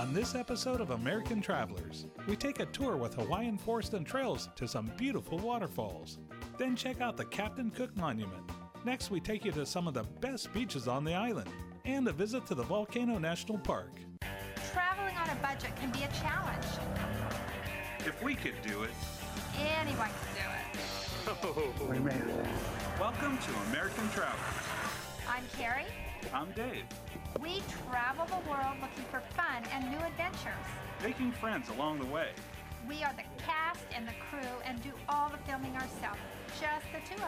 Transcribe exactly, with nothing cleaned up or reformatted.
On this episode of American Travelers, we take a tour with Hawaiian Forest and Trails to some beautiful waterfalls. Then check out the Captain Cook Monument. Next, we take you to some of the best beaches on the island and a visit to the Volcano National Park. Traveling on a budget can be a challenge. If we could do it. Anyone can do it. Oh, we made it. Welcome to American Travelers. I'm Carrie. I'm Dave. We travel the world looking for fun and new adventures. Making friends along the way. We are the cast and the crew and do all the filming ourselves, just the two of